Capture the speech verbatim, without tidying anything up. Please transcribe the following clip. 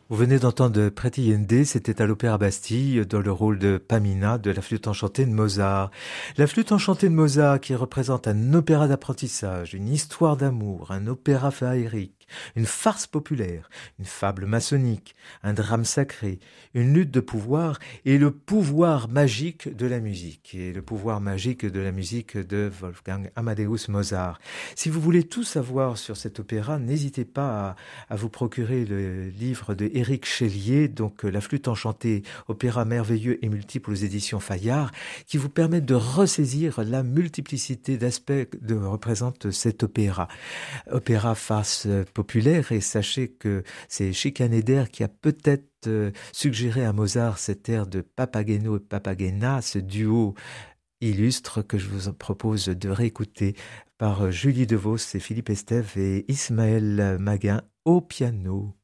Vous venez d'entendre Pretty Yende, c'était à l'Opéra Bastille dans le rôle de Pamina de la flûte enchantée de Mozart. La flûte enchantée de Mozart qui représente un opéra d'apprentissage, une histoire d'amour, un opéra féerique, une farce populaire, une fable maçonnique, un drame sacré, une lutte de pouvoir et le pouvoir magique de la musique. Et le pouvoir magique de la musique de Wolfgang Amadeus Mozart. Si vous voulez tout savoir sur cet opéra, n'hésitez pas à, à vous procurer le livre de Éric Chélier, donc euh, La flûte enchantée, opéra merveilleux et multiple aux éditions Fayard, qui vous permettent de ressaisir la multiplicité d'aspects que représente cet opéra. Opéra farce populaire, et sachez que c'est Schikaneder qui a peut-être euh, suggéré à Mozart cet air de Papageno et Papagena, ce duo illustre que je vous propose de réécouter par Julie DeVos et Philippe Estève et Ismaël Maguin au piano.